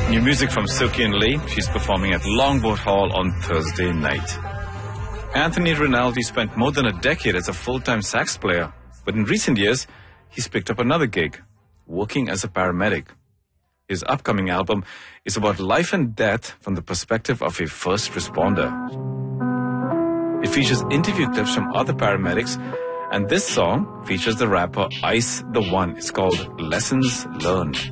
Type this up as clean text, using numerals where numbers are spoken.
New music from Suki and Lee. She's performing at Longboat Hall on Thursday night. Anthony Rinaldi spent more than a decade as a full-time sax player, but in recent years, he's picked up another gig, working as a paramedic. His upcoming album is about life and death from the perspective of a first responder. It features interview clips from other paramedics, and this song features the rapper Ice the One. It's called Lessons Learned.